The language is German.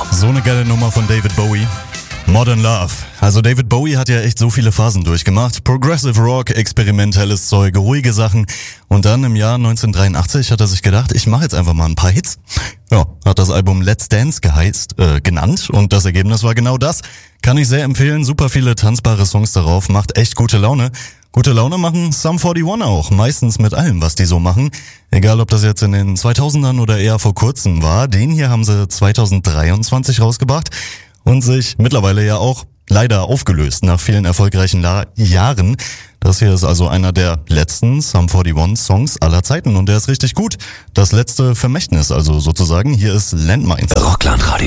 So eine geile Nummer von David Bowie. Modern Love. Also David Bowie hat ja echt so viele Phasen durchgemacht. Progressive Rock, experimentelles Zeug, ruhige Sachen. Und dann im Jahr 1983 hat er sich gedacht, ich mache jetzt einfach mal ein paar Hits. Ja, hat das Album Let's Dance genannt und das Ergebnis war genau das. Kann ich sehr empfehlen, super viele tanzbare Songs darauf, macht echt gute Laune. Gute Laune machen Sum 41 auch, meistens mit allem, was die so machen. Egal, ob das jetzt in den 2000ern oder eher vor kurzem war. Den hier haben sie 2023 rausgebracht und sich mittlerweile ja auch leider aufgelöst nach vielen erfolgreichen Jahren. Das hier ist also einer der letzten Sum 41 Songs aller Zeiten und der ist richtig gut. Das letzte Vermächtnis also sozusagen. Hier ist Landmines. Rockland Radio.